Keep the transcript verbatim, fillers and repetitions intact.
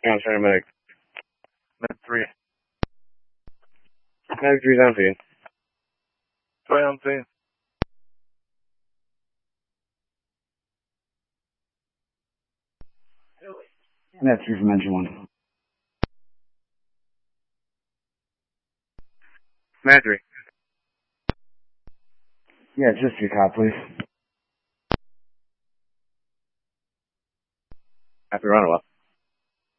Yeah, I'm trying to medic. Med three. Medic three's on for you. Try on scene. Med three from engine one. Med three. Yeah, just your cop, please. Happy Runaway.